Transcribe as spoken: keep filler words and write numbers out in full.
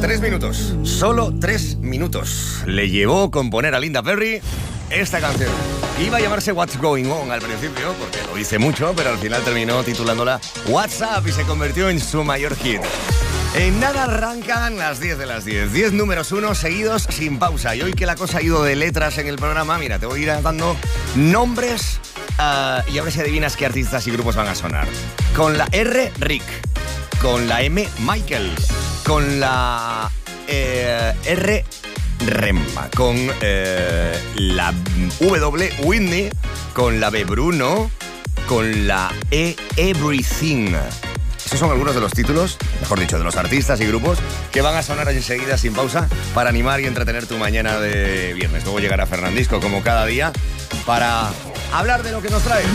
Tres minutos, solo tres minutos le llevó componer a Linda Perry esta canción. Iba a llamarse What's Going On al principio, porque lo dice mucho, pero al final terminó titulándola WhatsApp y se convirtió en su mayor hit. En nada arrancan las diez de las diez. diez números uno seguidos sin pausa. Y hoy que la cosa ha ido de letras en el programa, mira, te voy a ir dando nombres uh, y a ver si adivinas qué artistas y grupos van a sonar. Con la R, Rick. Con la M, Michael. Con la eh, R, Remma. Con eh, la W, Whitney. Con la B, Bruno. Con la E, Everything. Estos son algunos de los títulos, mejor dicho, de los artistas y grupos que van a sonar enseguida sin pausa para animar y entretener tu mañana de viernes. Luego llegará Fernandisco, como cada día, para hablar de lo que nos trae.